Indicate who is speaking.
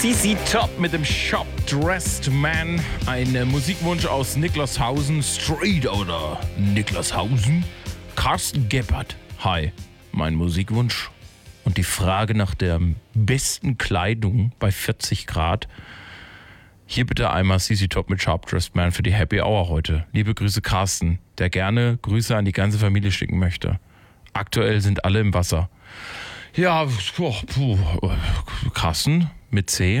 Speaker 1: CC Top mit dem Shop Dressed Man. Ein Musikwunsch aus Niklashausen, straight oder Niklashausen. Carsten Gebhardt. Hi, mein Musikwunsch. Und die Frage nach der besten Kleidung bei 40 Grad. Hier bitte einmal CC Top mit Sharp Dressed Man für die Happy Hour heute. Liebe Grüße Carsten, der gerne Grüße an die ganze Familie schicken möchte. Aktuell sind alle im Wasser. Ja, Carsten mit C.